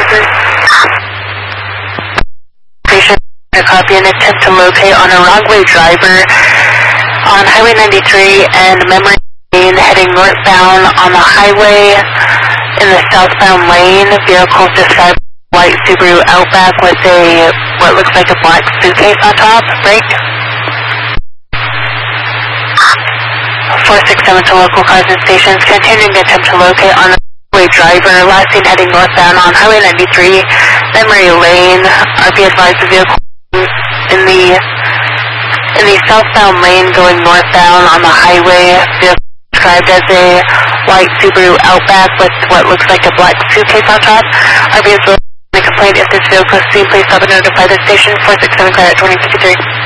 Station, a copy and attempt to locate on a wrong-way driver on Highway 93 and Memory Lane heading northbound on the highway in the southbound lane. Vehicle described white Subaru Outback with what looks like a black suitcase on top. Break. 467 to local cars and stations. Continuing to attempt to locate on the highway driver. Last seen heading northbound on Highway 93, Memory Lane. RP advised the vehicle in the southbound lane going northbound on the highway. Vehicle described as a white Subaru Outback with what looks like a black suitcase on top. RP is willing to complaint if this vehicle is seen. Please stop and notify the station. 467 clear at 2053.